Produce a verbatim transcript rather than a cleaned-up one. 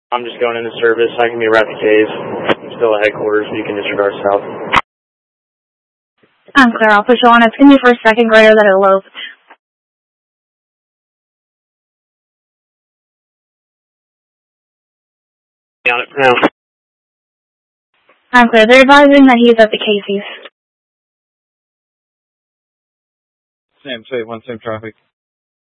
I'm just going into service. I can be Rapid K's. I'm still at headquarters, so you can disregard south. I'm clear. I'll put you on. It's going to be for a second grader that eloped. On it for now. I'm clear. They're advising that he's at the Casey's. Sam, say one same traffic.